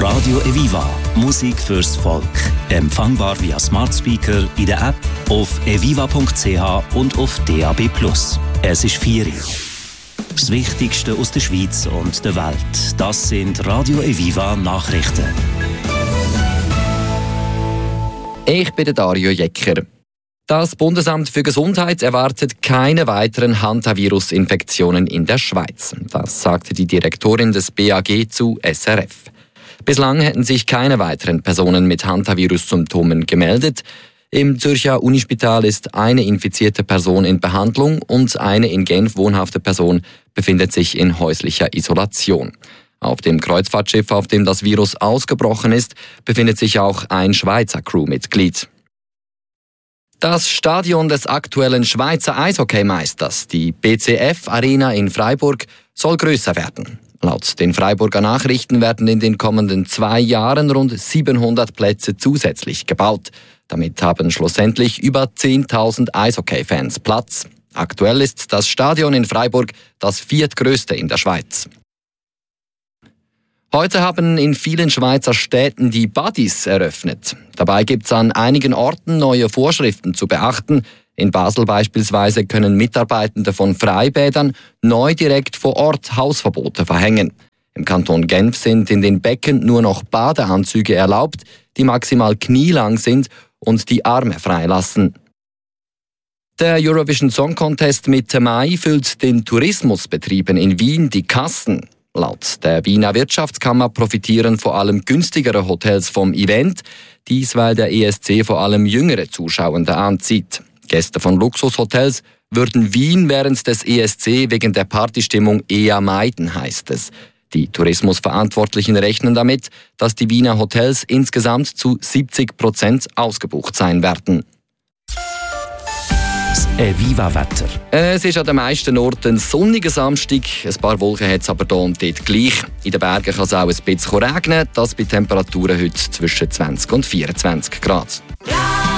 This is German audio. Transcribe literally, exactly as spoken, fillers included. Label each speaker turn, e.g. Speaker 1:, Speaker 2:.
Speaker 1: Radio Eviva. Musik fürs Volk. Empfangbar via Smart Speaker, in der App, auf eviva punkt c h und auf D A B plus. Es ist vier Uhr. Das Wichtigste aus der Schweiz und der Welt. Das sind Radio Eviva Nachrichten.
Speaker 2: Ich bin Dario Jecker. Das Bundesamt für Gesundheit erwartet keine weiteren Hantavirus-Infektionen in der Schweiz. Das sagte die Direktorin des B A G zu S R F. Bislang hätten sich keine weiteren Personen mit Hantavirus-Symptomen gemeldet. Im Zürcher Unispital ist eine infizierte Person in Behandlung und eine in Genf wohnhafte Person befindet sich in häuslicher Isolation. Auf dem Kreuzfahrtschiff, auf dem das Virus ausgebrochen ist, befindet sich auch ein Schweizer Crewmitglied. Das Stadion des aktuellen Schweizer Eishockeymeisters, die B C F Arena in Freiburg, soll grösser werden. Laut den Freiburger Nachrichten werden in den kommenden zwei Jahren rund siebenhundert Plätze zusätzlich gebaut. Damit haben schlussendlich über zehntausend Eishockey-Fans Platz. Aktuell ist das Stadion in Freiburg das viertgrößte in der Schweiz. Heute haben in vielen Schweizer Städten die Buddies eröffnet. Dabei gibt es an einigen Orten neue Vorschriften zu beachten. In Basel beispielsweise können Mitarbeitende von Freibädern neu direkt vor Ort Hausverbote verhängen. Im Kanton Genf sind in den Becken nur noch Badeanzüge erlaubt, die maximal knielang sind und die Arme freilassen. Der Eurovision Song Contest Mitte Mai füllt den Tourismusbetrieben in Wien die Kassen. Laut der Wiener Wirtschaftskammer profitieren vor allem günstigere Hotels vom Event, dies weil der E S C vor allem jüngere Zuschauende anzieht. Gäste von Luxushotels würden Wien während des E S C wegen der Partystimmung eher meiden, heißt es. Die Tourismusverantwortlichen rechnen damit, dass die Wiener Hotels insgesamt zu siebzig Prozent ausgebucht sein werden.
Speaker 1: Das Eviva-Wetter.
Speaker 2: Es ist an den meisten Orten ein sonniger Samstag. Ein paar Wolken hat es aber hier und dort gleich. In den Bergen kann es auch ein bisschen regnen. Das bei Temperaturen heute zwischen zwanzig und vierundzwanzig Grad.